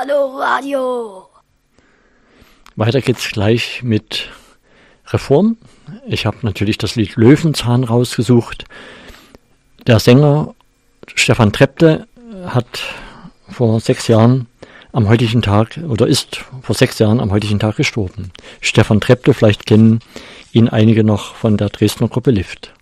Coloradio. Weiter geht's gleich mit Reform. Ich habe natürlich das Lied Löwenzahn rausgesucht. Der Sänger Stefan Trepte hat vor 6 Jahren am heutigen Tag ist vor 6 Jahren am heutigen Tag gestorben. Stefan Trepte, vielleicht kennen ihn einige noch von der Dresdner Gruppe Lift.